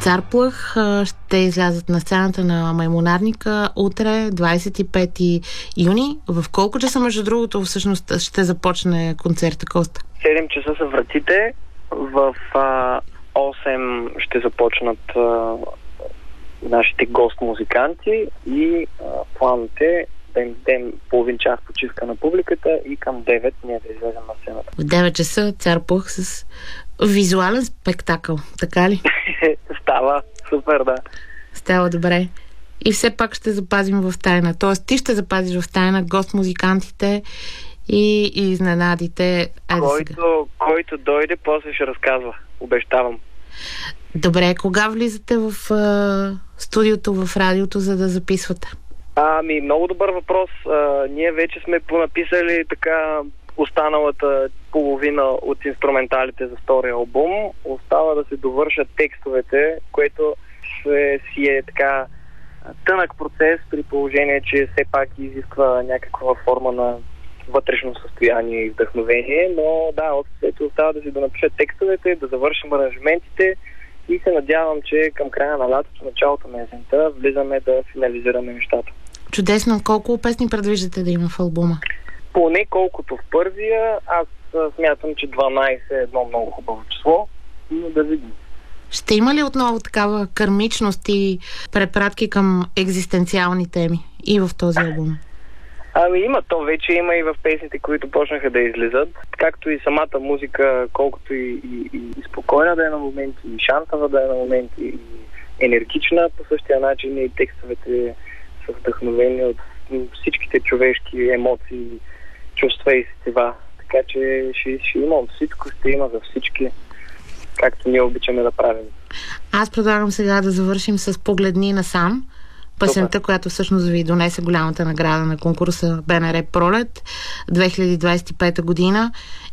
Цар Плъх ще излязат на сцената на Маймунарника утре, 25 юни. В колко часа, между другото, всъщност ще започне концерта, Коста? 7 часа са вратите. В 8 ще започнат нашите гост-музиканти и планът е да им дадем половин час почивка на публиката и към 9 ние да излезем на сцената. В 9 часа Цар Плъх с визуален спектакъл, така ли? Става супер, да. Става добре. И все пак ще запазим в тайна. Тоест ти ще запазиш в тайна гост-музикантите и изненадите. Който дойде, после ще разказва. Обещавам. Добре, кога влизате в студиото, в радиото, за да записвате? Много добър въпрос. Ние вече сме понаписали така останалата половина от инструменталите за втория албум. Остава да се довършат текстовете, което си е така тънък процес, при положение, че все пак изисква някаква форма на вътрешно състояние и вдъхновение, но да, общо остава да си донапишат текстовете, да завършим аранжиментите и се надявам, че към края на лятото, началото на есента влизаме да финализираме нещата. Чудесно! Колко песни предвиждате да има в албума? Поне колкото в първия. Аз смятам, че 12 е едно много хубаво число, но да видим. Ще има ли отново такава кърмичност и препратки към екзистенциални теми и в този албум? Има, то вече има и в песните, които почнаха да излизат. Както и самата музика, колкото и спокойна да е на моменти, и шантава да е на моменти, и енергична по същия начин, и текстовете са вдъхновени от всичките човешки емоции, чувства и сетива. Така че ще има от всичко, ще има за всички, както ние обичаме да правим. Аз предлагам сега да завършим с "Погледни насам", песента, която всъщност ви донесе голямата награда на конкурса БНР Пролет 2025 година,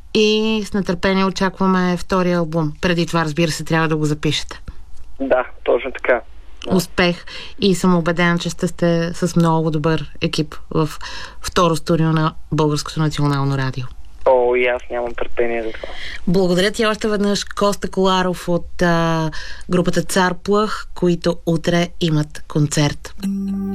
и с нетърпение очакваме втория албум. Преди това, разбира се, трябва да го запишете. Да, точно така. Успех, и съм убедена, че сте с много добър екип в второ студио на Българското национално радио. И аз нямам търпение за това. Благодаря ти още веднъж, Коста Коларов от групата Цар Плъх, които утре имат концерт.